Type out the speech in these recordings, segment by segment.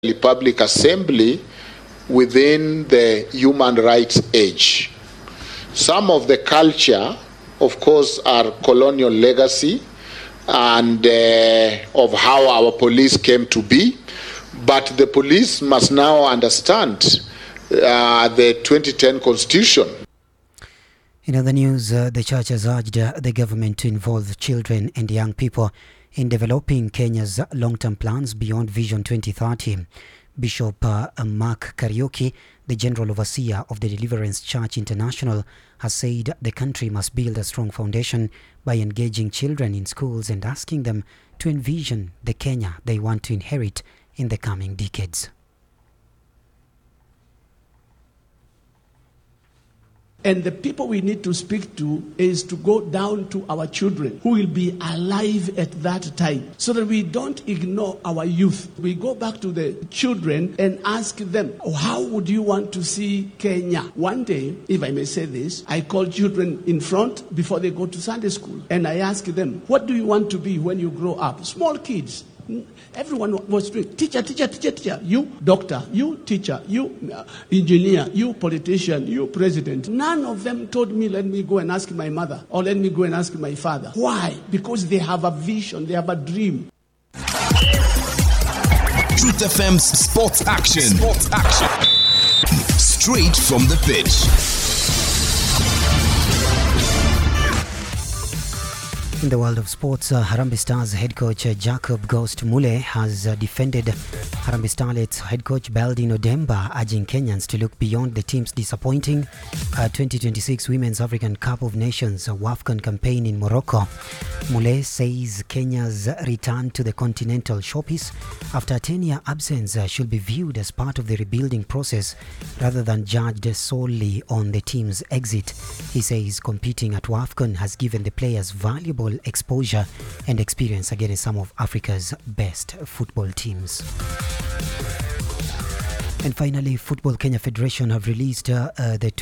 Public Assembly within the human rights age. Some of the culture, of course, are colonial legacy and of how our police came to be, but the police must now understand the 2010 Constitution. In other news, the church has urged the government to involve children and young people in developing Kenya's long-term plans beyond Vision 2030. Bishop Mark Kariuki, the General Overseer of the Deliverance Church International, has said the country must build a strong foundation by engaging children in schools and asking them to envision the Kenya they want to inherit in the coming decades. And the people we need to speak to is to go down to our children who will be alive at that time, so that we don't ignore our youth. We go back to the children and ask them, how would you want to see Kenya? One day, if I may say this, I call children in front before they go to Sunday school. And I ask them, what do you want to be when you grow up? Small kids. Everyone was doing teacher, you doctor, you teacher, you engineer, you politician, you president. None of them told me, let me go and ask my mother or let me go and ask my father. Why? Because they have a vision, they have a dream. Truth FM's Sports Action. Straight from the pitch. In the world of sports, Harambee Stars head coach Jacob Ghost Mulee has defended Harambee Starlets head coach Beldin Odemba, urging Kenyans to look beyond the team's disappointing 2026 Women's African Cup of Nations WAFCON campaign in Morocco. Mulee says Kenya's return to the continental showpiece after a 10-year absence should be viewed as part of the rebuilding process rather than judged solely on the team's exit. He says competing at WAFCON has given the players valuable exposure and experience against some of Africa's best football teams. And finally, Football Kenya Federation have released the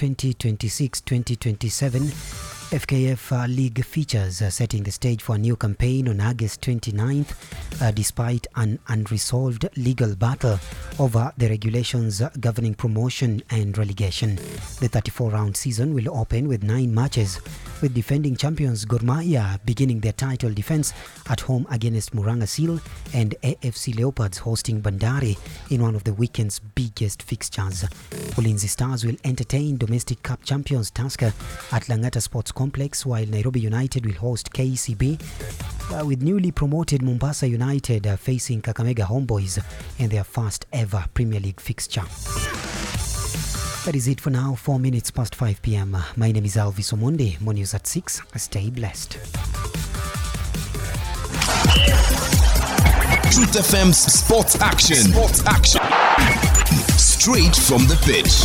2026-2027 FKF League features, setting the stage for a new campaign on August 29th, despite an unresolved legal battle over the regulations governing promotion and relegation. The 34-round season will open with 9 matches, with defending champions Gor Mahia beginning their title defense at home against Murang'a Seal and AFC Leopards hosting Bandari in one of the weekend's biggest fixtures. Ulinzi Stars will entertain domestic cup champions Tusker at Langata Sports Complex, while Nairobi United will host KCB, with newly promoted Mombasa United facing Kakamega Homeboys in their first ever Premier League fixture. That is it for now. 4 minutes past 5 p.m. My name is Alvis Omondi. More news at 6. Stay blessed. Truth FM's Sports Action. Straight from the pitch.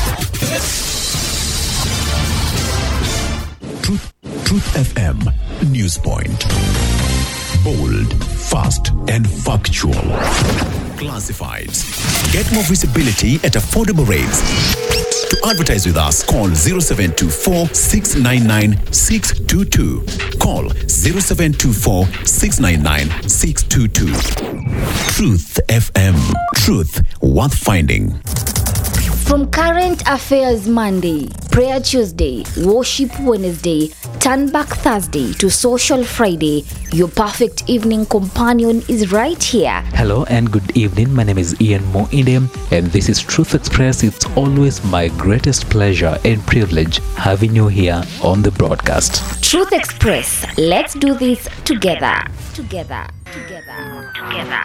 Truth FM News Point. Bold, fast and factual. Classifieds. Get more visibility at affordable rates. To advertise with us, call 0724 699 622. Call 0724 699 622. Truth FM. Truth worth finding. From Current Affairs Monday, Prayer Tuesday, Worship Wednesday, Turn Back Thursday to Social Friday, your perfect evening companion is right here. Hello and good evening. My name is Ian Moindem and this is Truth Express. It's always my greatest pleasure and privilege having you here on the broadcast. Truth Express. Let's do this together.